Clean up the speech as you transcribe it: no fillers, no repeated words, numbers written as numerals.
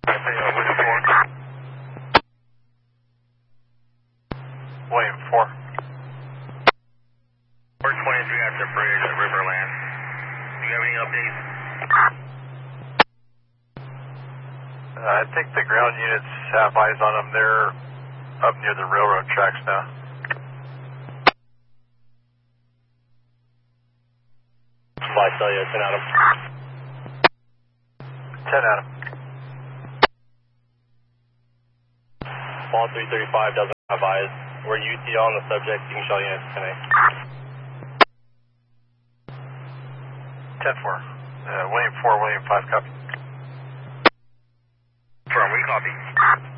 William 4. 423 at the bridge at Riverland. Do you have any updates? I think the ground units have eyes on them. They're up near the railroad tracks now. Fly Celia, 10 Adam. 10 Adam. Ball 335 doesn't have eyes. We're UTL on the subject. You can show units 10A. 10-4. William 4, William 5, copy. Firm, we copy.